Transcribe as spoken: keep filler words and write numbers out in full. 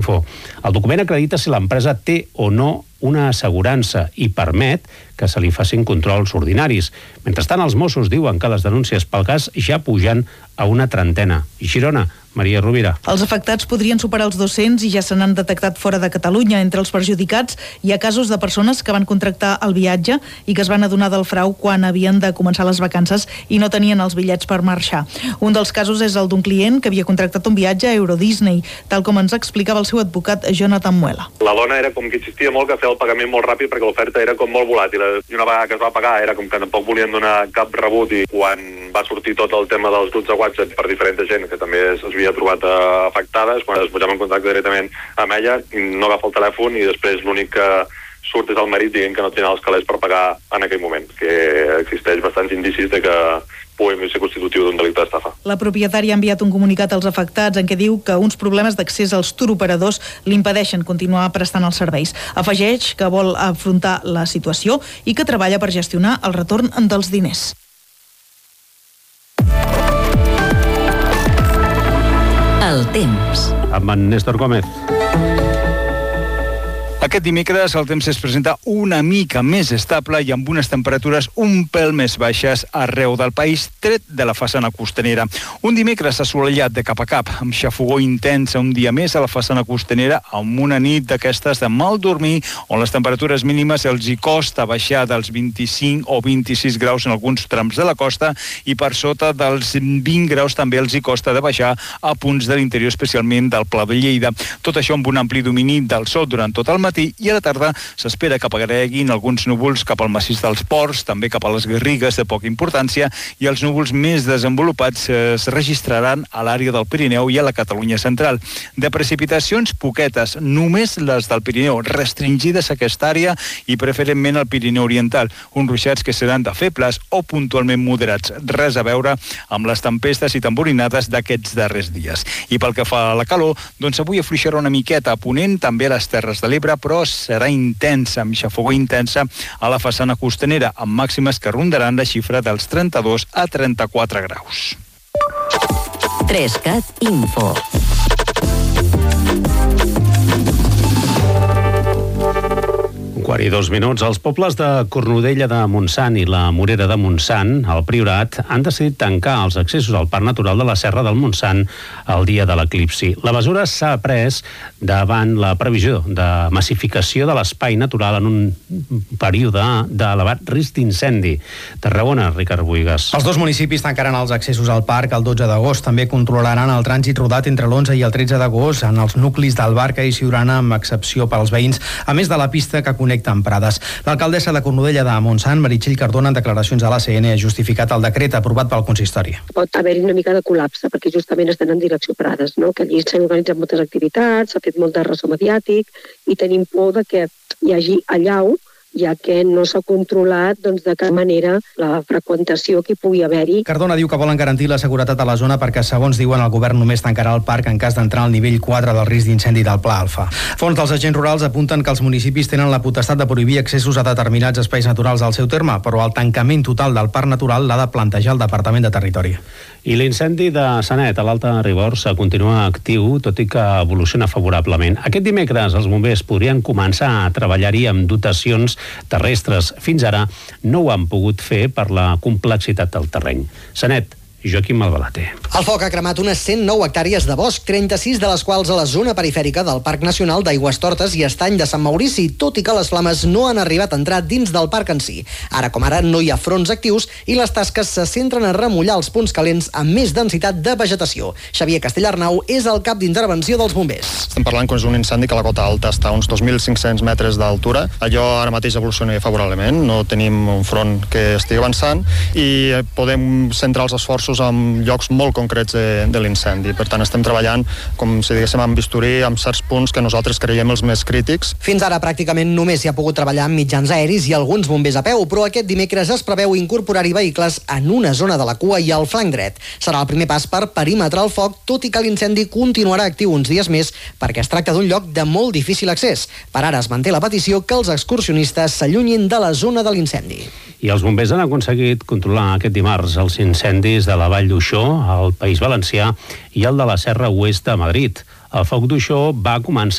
Info. El document acredita si l'empresa té o no una assegurança i permet que se li facin controls ordinaris. Mentrestant, els Mossos diuen que les denúncies pel cas ja pugen a una trentena. I Girona, Maria Rovira. Els afectats podrien superar els dos-cents i ja se n'han detectat fora de Catalunya. Entre els perjudicats hi ha casos de persones que van contractar el viatge i que es van adonar del frau quan havien de començar les vacances i no tenien els bitllets per marxar. Un dels casos és el d'un client que havia contractat un viatge a Euro Disney, tal com ens explicava el seu advocat Jonathan Muela. La dona era com que insistia molt que feia el pagament molt ràpid perquè l'oferta era com molt volàtil i una vegada que es va pagar era com que tampoc volien donar cap rebut i quan va sortir tot el tema dels grups de WhatsApp per diferent gent que també es havia trobat afectades, quan es posava en contacte directament amb ella, no agafa el telèfon i després l'únic que surt és el marit dient que no tenia els calés per pagar en aquell moment, que existeix bastants indicis de que pugui ser constitutiu d'un delicte d'estafa. La propietària ha enviat un comunicat als afectats en què diu que uns problemes d'accés als turoperadors l'impedeixen continuar prestant els serveis. Afegeix que vol afrontar la situació i que treballa per gestionar el retorn dels diners. El temps. Amb en Néstor Gómez. Aquest dimecres el temps es presenta una mica més estable i amb unes temperatures un pèl més baixes arreu del país, tret de la façana costanera. Un dimecres assolellat de cap a cap, amb xafogor intensa un dia més a la façana costanera, amb una nit d'aquestes de mal dormir, on les temperatures mínimes els hi costa baixar dels vint-i-cinc o vint-i-sis graus en alguns trams de la costa i per sota dels vint graus també els hi costa de baixar a punts de l'interior, especialment del Pla de Lleida. Tot això amb un ampli domini del sol durant tot el matí i a la tarda s'espera que apareguin alguns núvols cap al massís dels Ports, també cap a les Garrigues de poca importància, i els núvols més desenvolupats es registraran a l'àrea del Pirineu i a la Catalunya central. De precipitacions poquetes, només les del Pirineu, restringides a aquesta àrea i preferentment al Pirineu oriental, uns ruixats que seran de febles o puntualment moderats, res a veure amb les tempestes i tamborinades d'aquests darrers dies. I pel que fa a la calor, doncs avui afluixarà una miqueta a ponent, també a les Terres de l'Ebre, però serà intensa, amb xafogor intensa a la façana costanera, amb màximes que rondaran la xifra dels trenta-dos a trenta-quatre graus. Trescat Info. Quart i dos minuts. Els pobles de Cornudella de Montsant i la Morera de Montsant, al Priorat, han decidit tancar els accessos al Parc Natural de la Serra del Montsant el dia de l'eclipsi. La mesura s'ha pres davant la previsió de massificació de l'espai natural en un període d'elevat risc d'incendi. Tarragona, Ricard Buigas. Els dos municipis tancaran els accessos al parc el dotze d'agost. També controlaran el trànsit rodat entre l'onze i el tretze d'agost en els nuclis d'Albarca i Siurana, amb excepció per als veïns, a més de la pista que connecta amb Prades. L'alcaldessa de Cornudella de Montsant, Meritxell Cardona, en declaracions a l'A C N, ha justificat el decret aprovat pel consistori. Pot haver-hi una mica de col·lapse, perquè justament estan en direcció Prades, no? Que allí s'han organitzat moltes activitats, s'ha fet molt de ressò mediàtic i tenim por de que hi hagi allau, ja que no s'ha controlat doncs, de cap manera la freqüentació que pugui haver-hi. Cardona diu que volen garantir la seguretat a la zona perquè, segons diuen, el govern només tancarà el parc en cas d'entrar al nivell quatre del risc d'incendi del Pla Alfa. Fons dels agents rurals apunten que els municipis tenen la potestat de prohibir accessos a determinats espais naturals al seu terme, però el tancament total del parc natural l'ha de plantejar el Departament de Territori. I l'incendi de Sanet, a l'Alta Ribagorça, continua actiu, tot i que evoluciona favorablement. Aquest dimecres els bombers podrien començar a treballar-hi amb dotacions terrestres. Fins ara no ho han pogut fer per la complexitat del terreny. Sanet, Joaquim Malbalaté. El foc ha cremat unes cent nou hectàrees de bosc, trenta-sis de les quals a la zona perifèrica del Parc Nacional d'Aigüestortes i Estany de Sant Maurici, tot i que les flames no han arribat a entrar dins del parc en si. Ara com ara no hi ha fronts actius i les tasques se centren a remullar els punts calents amb més densitat de vegetació. Xavier Castellarnau és el cap d'intervenció dels bombers. Estem parlant que és un incendi que la cota alta està a uns dos mil cinc-cents metres d'altura. Allò ara mateix evoluciona favorablement, no tenim un front que estigui avançant i podem centrar els esforços en llocs molt concrets de, de l'incendi. Per tant, estem treballant, com si diguéssim, amb bisturí, amb certs punts que nosaltres creiem els més crítics. Fins ara, pràcticament només s'hi ha pogut treballar amb mitjans aeris i alguns bombers a peu, però aquest dimecres es preveu incorporar-hi vehicles en una zona de la cua i al flanc dret. Serà el primer pas per perimetrar el foc, tot i que l'incendi continuarà actiu uns dies més, perquè es tracta d'un lloc de molt difícil accés. Per ara es manté la petició que els excursionistes s'allunyin de la zona de l'incendi. I els bombers han aconseguit controlar aquest dimarts els incendis de la Vall d'Uixó, al País Valencià, i el de la Serra Oest de Madrid. El foc d'Uixó va començar